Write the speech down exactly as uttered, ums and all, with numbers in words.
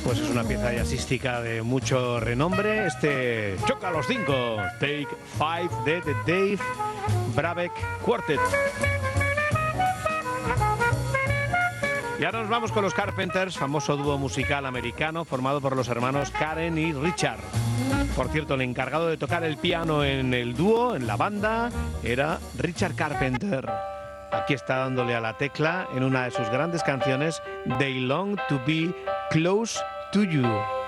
Pues es una pieza jazzística de mucho renombre. Este Choca los cinco, Take Five de The Dave Brubeck Quartet. Y ahora nos vamos con los Carpenters, famoso dúo musical americano formado por los hermanos Karen y Richard. Por cierto, el encargado de tocar el piano en el dúo, en la banda, era Richard Carpenter. Aquí está dándole a la tecla en una de sus grandes canciones, They Long to Be Close to You.